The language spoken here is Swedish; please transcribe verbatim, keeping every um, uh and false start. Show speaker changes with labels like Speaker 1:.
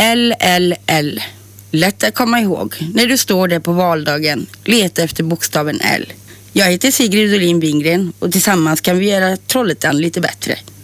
Speaker 1: L L L. Lätt att komma ihåg. När du står där på valdagen, leta efter bokstaven L. Jag heter Sigrid Dolin Wingren och tillsammans kan vi göra Trollhättan lite bättre.